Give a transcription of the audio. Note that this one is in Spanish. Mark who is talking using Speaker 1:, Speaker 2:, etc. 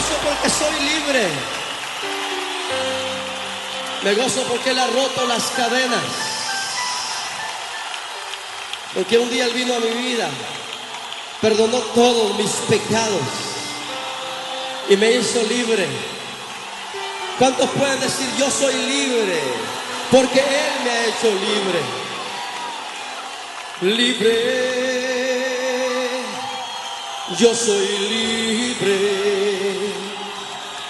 Speaker 1: gozo porque soy libre. Me gozo porque Él ha roto las cadenas. Porque un día Él vino a mi vida, perdonó todos mis pecados y me hizo libre. ¿Cuántos pueden decir yo soy libre? Porque Él me ha hecho libre. Libre, yo soy libre.